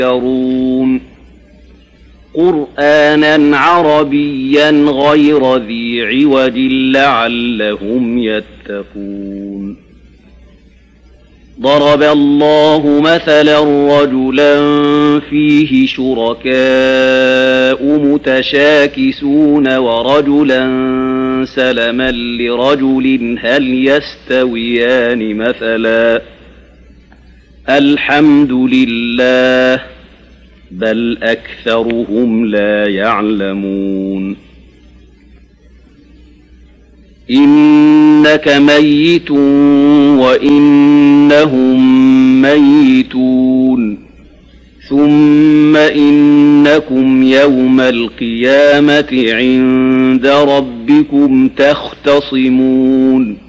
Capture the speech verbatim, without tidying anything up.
يرون قرآنا عربيا غير ذي عوج لعلهم يتقون ضرب الله مثلا رجلا فيه شركاء متشاكسون ورجلا سلما لرجل هل يستويان مثلا الحمد لله بل أكثرهم لا يعلمون إنك ميت وإنهم ميتون ثم إنكم يوم القيامة عند ربكم تختصمون